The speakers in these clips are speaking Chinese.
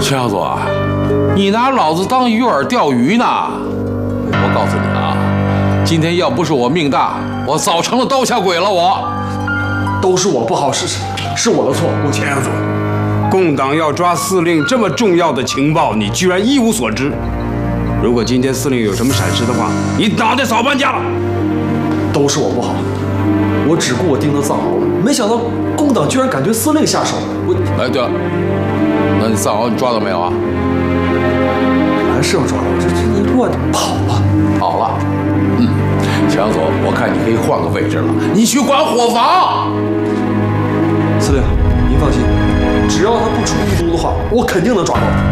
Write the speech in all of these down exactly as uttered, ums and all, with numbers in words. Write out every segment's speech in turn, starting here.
强子，你拿老子当鱼饵钓鱼呢？我告诉你啊，今天要不是我命大，我早成了刀下鬼了。我都是我不好，是是我的错。我钱阳祖，共党要抓司令这么重要的情报，你居然一无所知。如果今天司令有什么闪失的话，你脑袋早搬家了。 都是我不好，我只顾我盯着藏獒了，没想到共党居然敢对司令下手。我哎，对了，那你藏獒你抓到没有啊？ 本来是要抓到，这这一乱跑了。 跑了。嗯，强总，我看你可以换个位置了，你去管伙房。 司令，您放心，只要他不出狱毒的话，我肯定能抓到他。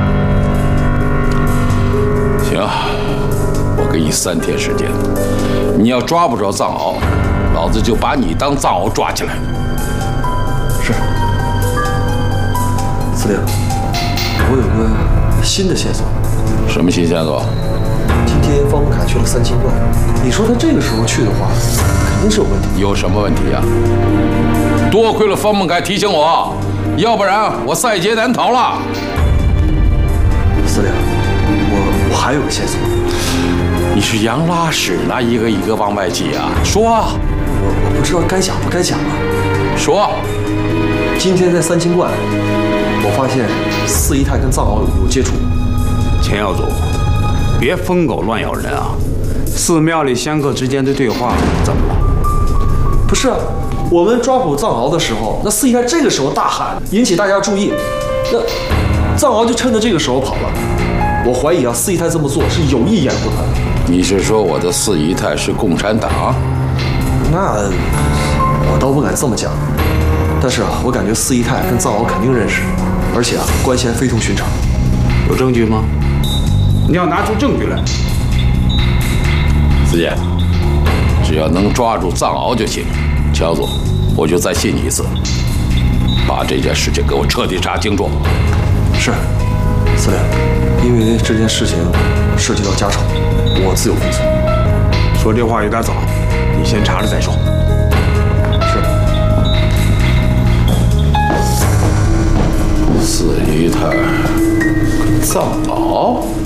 行，我给你三天时间，你要抓不着藏獒，老子就把你当藏獒抓起来。 是，司令，我有个新的线索。 什么新线索？ 今天方文凯去了三清观，你说他这个时候去的话，肯定是有问题。 有什么问题呀、啊？多亏了方孟凯提醒我，要不然我在劫难逃了。 司令，我我还有个线索。 你是洋拉屎呢，一个一个往外挤啊！说啊， 我我不知道该讲不该讲啊。 说， 今天在三清观，我发现四姨太跟藏獒有有接触。 钱耀祖，别疯狗乱咬人啊！寺庙里香客之间的对话怎么了？ 不是啊，我们抓捕藏獒的时候，那四姨太这个时候大喊，引起大家注意，那藏獒就趁着这个时候跑了。我怀疑啊，四姨太这么做是有意掩护他的。 你是说我的四姨太是共产党？ 那我倒不敢这么讲，但是啊，我感觉四姨太跟藏獒肯定认识，而且啊，关系还非同寻常。 有证据吗？你要拿出证据来。 四姐，只要能抓住藏獒就行。强总，我就再信你一次，把这件事情给我彻底查清楚。 是，司令，因为这件事情涉及到家丑，我自有分寸。 说这话有点早，你先查了再说。 是。 四姨太，藏獒。